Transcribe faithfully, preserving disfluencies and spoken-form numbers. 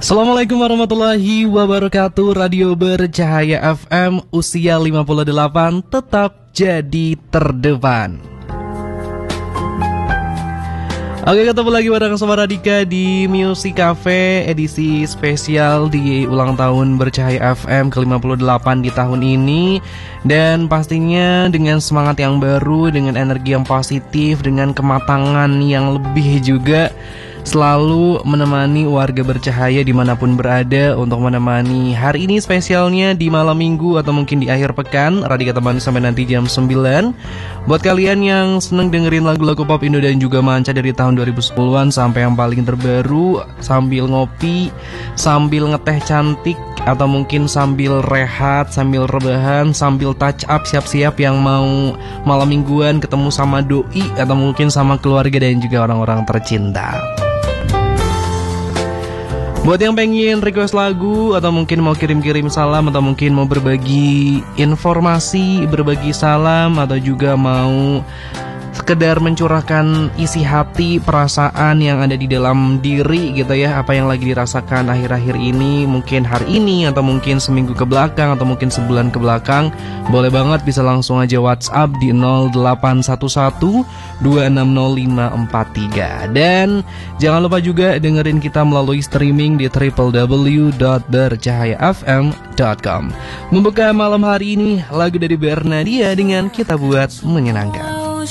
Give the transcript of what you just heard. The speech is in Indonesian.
Assalamualaikum warahmatullahi wabarakatuh. Radio Bercahaya F M, usia lima puluh delapan tetap jadi terdepan. Oke, ketemu lagi bareng sama Radika di Music Cafe edisi spesial di ulang tahun Bercahaya F M ke lima puluh delapan di tahun ini. Dan pastinya dengan semangat yang baru, dengan energi yang positif, dengan kematangan yang lebih juga, selalu menemani warga bercahaya dimanapun berada untuk menemani hari ini spesialnya di malam minggu atau mungkin di akhir pekan. Radika temani sampai nanti jam sembilan. Buat kalian yang seneng dengerin lagu-lagu pop Indo dan juga manca dari tahun dua ribu sepuluhan sampai yang paling terbaru, sambil ngopi, sambil ngeteh cantik, atau mungkin sambil rehat, sambil rebahan, sambil touch up, siap-siap yang mau malam mingguan ketemu sama doi atau mungkin sama keluarga dan juga orang-orang tercinta. Buat yang pengen request lagu atau mungkin mau kirim-kirim salam atau mungkin mau berbagi informasi, berbagi salam, atau juga mau sekedar mencurahkan isi hati, perasaan yang ada di dalam diri gitu ya, apa yang lagi dirasakan akhir-akhir ini, mungkin hari ini atau mungkin seminggu ke belakang atau mungkin sebulan ke belakang, boleh banget bisa langsung aja WhatsApp di nol delapan satu satu dua enam nol lima empat tiga. Dan jangan lupa juga dengerin kita melalui streaming di w w w dot bercahaya f m dot com. Membuka malam hari ini lagu dari Bernadia dengan Kita Buat Menyenangkan.